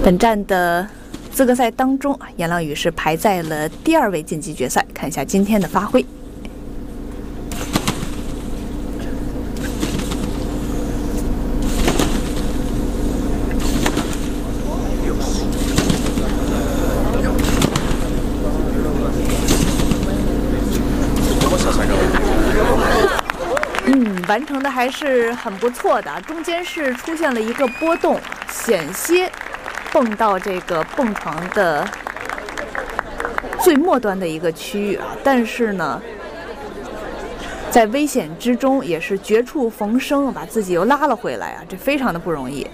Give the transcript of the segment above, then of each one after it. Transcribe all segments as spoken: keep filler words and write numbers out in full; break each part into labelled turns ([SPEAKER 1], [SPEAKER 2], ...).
[SPEAKER 1] 本站的资格赛当中，严浪宇是排在了第二位晋级决赛。看一下今天的发挥。 嗯，完成的还是很不错的，中间是出现了一个波动，险些蹦到这个蹦床的最末端的一个区域啊，但是呢，在危险之中也是绝处逢生，把自己又拉了回来啊，这非常的不容易。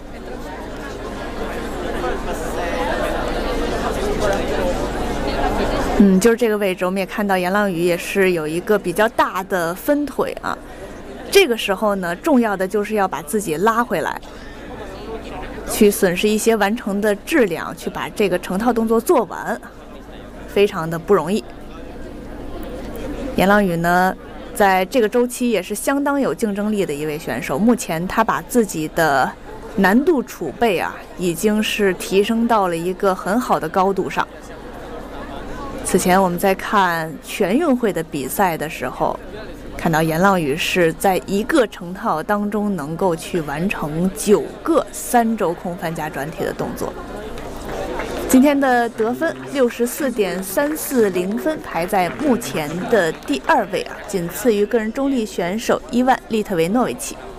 [SPEAKER 1] 嗯，就是这个位置，我们也看到严浪宇也是有一个比较大的分腿啊。这个时候呢，重要的就是要把自己拉回来，去损失一些完成的质量，去把这个成套动作做完，非常的不容易。严浪宇呢，在这个周期也是相当有竞争力的一位选手。目前他把自己的难度储备啊，已经是提升到了一个很好的高度上。 此前我们在看全运会的比赛的时候，看到严浪宇是在一个成套当中能够去完成九个三轴空翻加转体的动作。今天的得分六十四点三四零分，排在目前的第二位啊，仅次于个人中立选手伊万利特维诺维奇。